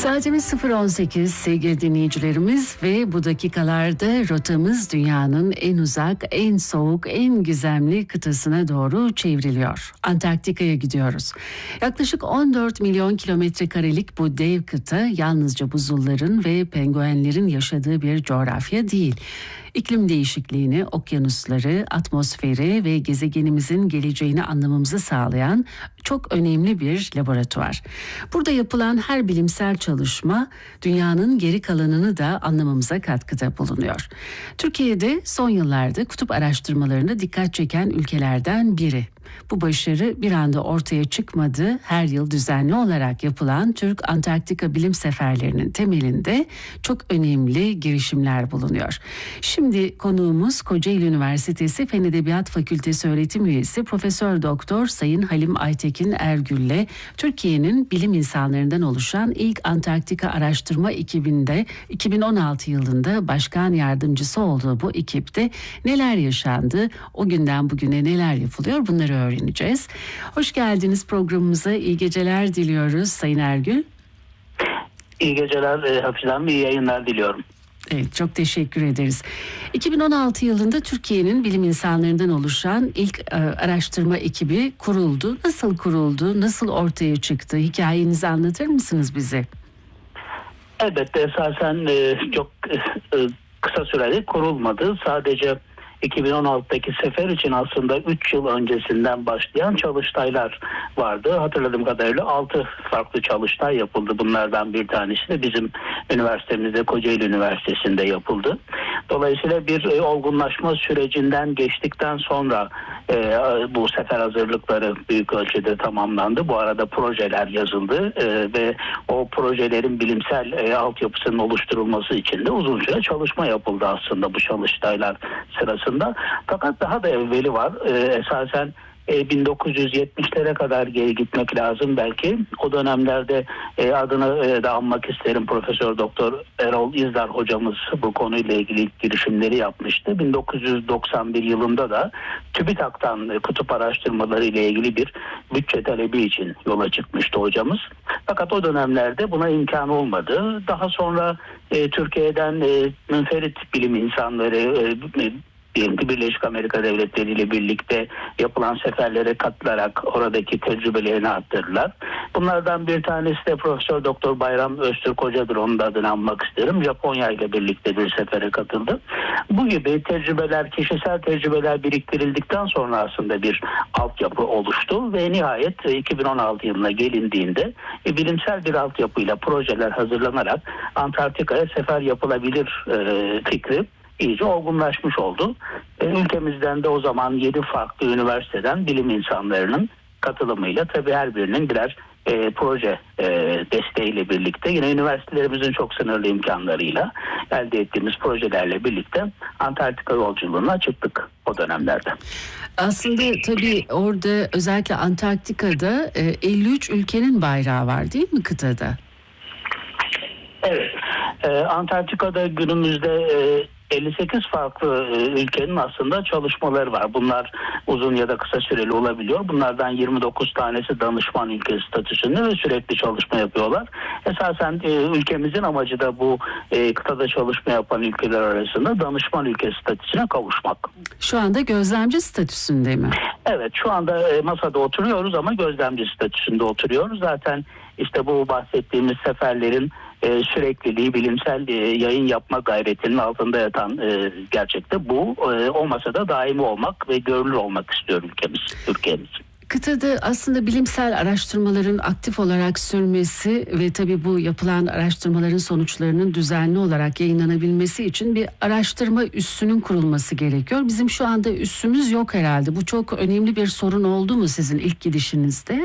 Saatimiz 0.18 sevgili dinleyicilerimiz ve bu dakikalarda rotamız dünyanın en uzak, en soğuk, en gizemli kıtasına doğru çevriliyor. Antarktika'ya gidiyoruz. Yaklaşık 14 milyon kilometre karelik bu dev kıta yalnızca buzulların ve penguenlerin yaşadığı bir coğrafya değil. İklim değişikliğini, okyanusları, atmosferi ve gezegenimizin geleceğini anlamamızı sağlayan çok önemli bir laboratuvar. Burada yapılan her bilimsel çalışma dünyanın geri kalanını da anlamamıza katkıda bulunuyor. Türkiye'de son yıllarda kutup araştırmalarına dikkat çeken ülkelerden biri. Bu başarı bir anda ortaya çıkmadı. Her yıl düzenli olarak yapılan Türk Antarktika bilim seferlerinin temelinde çok önemli girişimler bulunuyor. Şimdi konuğumuz Kocaeli Üniversitesi Fen Edebiyat Fakültesi öğretim üyesi Profesör Doktor Sayın Halim Aytekin Ergül'le Türkiye'nin bilim insanlarından oluşan ilk Antarktika araştırma ekibinde 2016 yılında başkan yardımcısı olduğu bu ekipte neler yaşandı, o günden bugüne neler yapılıyor, bunları öğreneceğiz. Hoş geldiniz programımıza. İyi geceler diliyoruz Sayın Ergül. İyi geceler Hafize Hanım, iyi yayınlar diliyorum. Evet, çok teşekkür ederiz. 2016 yılında Türkiye'nin bilim insanlarından oluşan ilk araştırma ekibi kuruldu. Nasıl kuruldu? Nasıl ortaya çıktı? Hikayenizi anlatır mısınız bize? Elbette esasen çok kısa sürede kurulmadı. Sadece 2016'daki sefer için aslında 3 yıl öncesinden başlayan çalıştaylar vardı. Hatırladığım kadarıyla 6 farklı çalıştay yapıldı. Bunlardan bir tanesi de bizim üniversitemizde, Kocaeli Üniversitesi'nde yapıldı. Dolayısıyla bir olgunlaşma sürecinden geçtikten sonra bu sefer hazırlıkları büyük ölçüde tamamlandı. Bu arada projeler yazıldı ve o projelerin bilimsel altyapısının oluşturulması için de uzun süre çalışma yapıldı aslında bu çalıştaylar sırasında. Fakat daha da evveli var. Esasen 1970'lere kadar geri gitmek lazım belki. O dönemlerde adını da anmak isterim. Profesör Doktor Erol İzdar hocamız bu konuyla ilgili girişimleri yapmıştı. 1991 yılında da TÜBİTAK'tan kutup araştırmaları ile ilgili bir bütçe talebi için yola çıkmıştı hocamız. Fakat o dönemlerde buna imkan olmadı. Daha sonra Türkiye'den münferit bilim insanları diyelim ki Birleşik Amerika Devletleri ile birlikte yapılan seferlere katılarak oradaki tecrübelerini arttırdılar. Bunlardan bir tanesi de Profesör Doktor Bayram Öztürk Hoca'dır. Onun da adını anmak isterim. Japonya ile birlikte bir sefere katıldı. Bu gibi tecrübeler, kişisel tecrübeler biriktirildikten sonra aslında bir altyapı oluştu ve nihayet 2016 yılına gelindiğinde bilimsel bir altyapıyla projeler hazırlanarak Antarktika'ya sefer yapılabilir fikri iyice olgunlaşmış oldu. Ülkemizden de o zaman 7 farklı üniversiteden bilim insanlarının katılımıyla tabii her birinin birer proje desteğiyle birlikte yine üniversitelerimizin çok sınırlı imkanlarıyla elde ettiğimiz projelerle birlikte Antarktika yolculuğuna çıktık o dönemlerde. Aslında tabii orada özellikle Antarktika'da 53 ülkenin bayrağı var değil mi kıtada? Evet. Antarktika'da günümüzde 58 farklı ülkenin aslında çalışmaları var. Bunlar uzun ya da kısa süreli olabiliyor. Bunlardan 29 tanesi danışman ülke statüsünde ve sürekli çalışma yapıyorlar. Esasen ülkemizin amacı da bu kıtada çalışma yapan ülkeler arasında danışman ülke statüsüne kavuşmak. Şu anda gözlemci statüsünde mi? Evet, şu anda masada oturuyoruz ama gözlemci statüsünde oturuyoruz. Zaten işte bu bahsettiğimiz seferlerin sürekliliği, bilimsel yayın yapma gayretinin altında yatan gerçekte bu. O masada daimi olmak ve görülür olmak istiyor Türkiye'miz. Kıtada aslında bilimsel araştırmaların aktif olarak sürmesi ve tabii bu yapılan araştırmaların sonuçlarının düzenli olarak yayınlanabilmesi için bir araştırma üssünün kurulması gerekiyor. Bizim şu anda üssümüz yok herhalde. Bu çok önemli bir sorun oldu mu sizin ilk gidişinizde?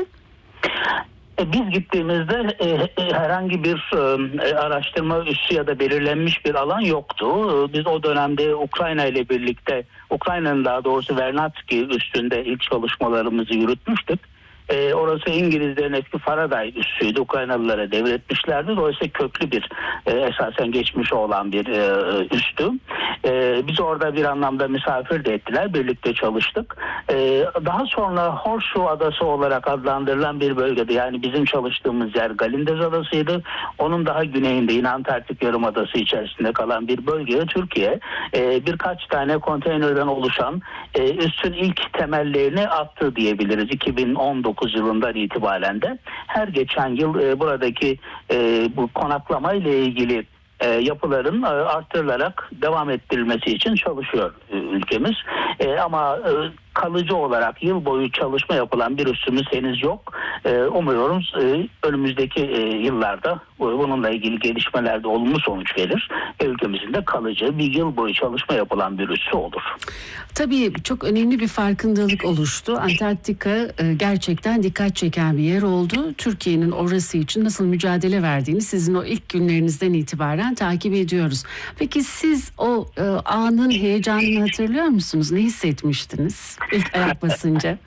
Biz gittiğimizde herhangi bir araştırma üssü ya da belirlenmiş bir alan yoktu. Biz o dönemde Ukrayna ile birlikte, Ukrayna'nın daha doğrusu Vernadsky üstünde ilk çalışmalarımızı yürütmüştük. Orası İngilizlerin eski Faraday üssüydü. Ukraynalılara devretmişlerdi. Dolayısıyla köklü bir esasen geçmişi olan bir üstü. Biz orada bir anlamda misafir de ettiler. Birlikte çalıştık. Daha sonra Horseshoe Adası olarak adlandırılan bir bölgede, yani bizim çalıştığımız yer Galindez Adası'ydı. Onun daha güneyinde yine Antarktik Yarımadası içerisinde kalan bir bölgeye Türkiye birkaç tane konteynerden oluşan üssün ilk temellerini attı diyebiliriz. 2019 yılından itibaren de her geçen yıl buradaki bu konaklama ile ilgili yapıların arttırılarak devam ettirilmesi için çalışıyor ülkemiz. Ama kalıcı olarak yıl boyu çalışma yapılan bir üssümüz henüz yok. Umuyoruz önümüzdeki yıllarda bununla ilgili gelişmelerde olumlu sonuç verir. Ülkemizin de kalıcı bir yıl boyu çalışma yapılan bir üssü olur. Tabii çok önemli bir farkındalık oluştu. Antarktika gerçekten dikkat çeken bir yer oldu. Türkiye'nin orası için nasıl mücadele verdiğini sizin o ilk günlerinizden itibaren takip ediyoruz. Peki siz o anın heyecanını hatırlıyor musunuz? Ne hissetmiştiniz ilk ayak basınca?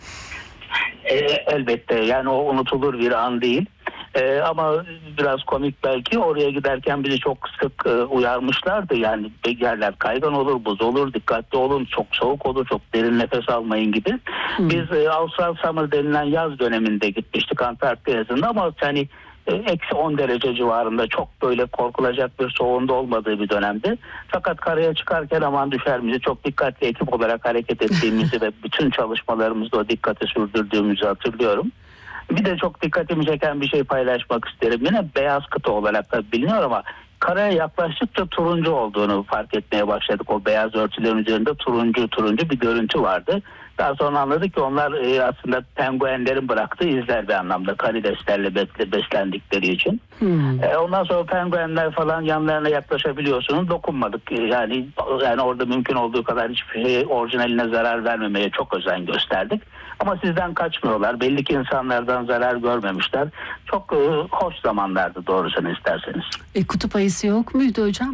Elbette, yani o unutulur bir an değil. Ama biraz komik belki, oraya giderken bizi çok sık uyarmışlardı. Yani yerler kaygan olur, buz olur, dikkatli olun, çok soğuk olur, çok derin nefes almayın gibi. Biz Austral Summer denilen yaz döneminde gitmiştik, Antarktika yazında, ama hani eksi 10 derece civarında, çok böyle korkulacak bir soğuğunda olmadığı bir dönemdi. Fakat karaya çıkarken aman düşer miyiz, çok dikkatli ekip olarak hareket ettiğimizi ve bütün çalışmalarımızda o dikkati sürdürdüğümüzü hatırlıyorum. Bir de çok dikkatimi çeken bir şey paylaşmak isterim. Yine beyaz kıta olarak da biliniyor ama karaya yaklaştıkça turuncu olduğunu fark etmeye başladık. O beyaz örtülerin üzerinde turuncu bir görüntü vardı. Daha sonra anladık ki onlar aslında penguenlerin bıraktığı izler bir anlamda, karideslerle beslendikleri için. Ondan sonra penguenler falan yanlarına yaklaşabiliyorsunuz. Dokunmadık. Yani orada mümkün olduğu kadar hiçbir şey orijinaline zarar vermemeye çok özen gösterdik. Ama sizden kaçmıyorlar. Belli ki insanlardan zarar görmemişler. Çok hoş zamanlardı doğrusunu isterseniz. Kutup ayısı yok muydu hocam?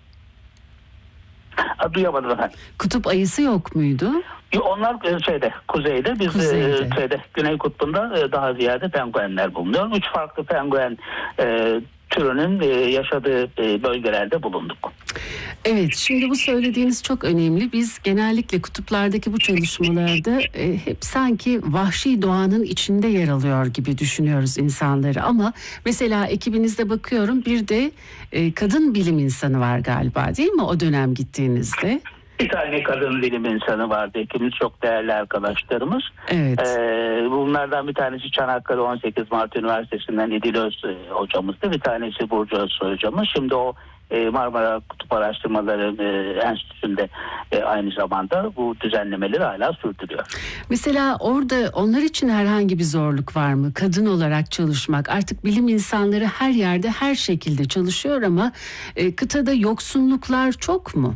Duyamadım efendim. Kutup ayısı yok muydu? Onlar kuzeyde, biz Güney Kutbu'nda daha ziyade penguenler bulunuyor. 3 farklı penguen türünün yaşadığı bölgelerde bulunduk. Evet, şimdi bu söylediğiniz çok önemli. Biz genellikle kutuplardaki bu çalışmalarda hep sanki vahşi doğanın içinde yer alıyor gibi düşünüyoruz insanları. Ama mesela ekibinizde bakıyorum, bir de kadın bilim insanı var galiba, değil mi, o dönem gittiğinizde? Bir tane kadın bilim insanı vardı. Ekibimiz çok değerli arkadaşlarımız. Evet. Bunlardan bir tanesi Çanakkale 18 Mart Üniversitesi'nden İdil Öz hocamızdı. Bir tanesi Burcu Özsoy hocamız. Şimdi o Marmara Kutup Araştırmaları Enstitüsü'nde aynı zamanda bu düzenlemeleri hala sürdürüyor. Mesela orada onlar için herhangi bir zorluk var mı? Kadın olarak çalışmak. Artık bilim insanları her yerde her şekilde çalışıyor ama kıtada yoksunluklar çok mu?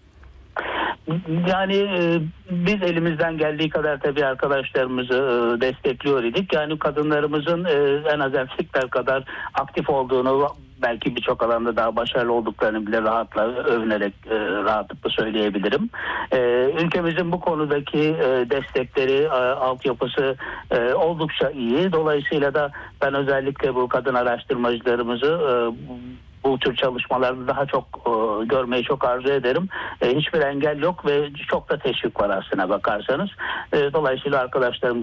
Yani biz elimizden geldiği kadar tabii arkadaşlarımızı destekliyor idik. Yani kadınlarımızın en az erkekler kadar aktif olduğunu, belki birçok alanda daha başarılı olduklarını bile övünerek rahatlıkla söyleyebilirim. Ülkemizin bu konudaki destekleri, altyapısı oldukça iyi. Dolayısıyla da ben özellikle bu kadın araştırmacılarımızı bu tür çalışmalarda daha çok görmeyi çok arzu ederim. Hiçbir engel yok ve çok da teşvik var aslına bakarsanız. Dolayısıyla arkadaşlarımız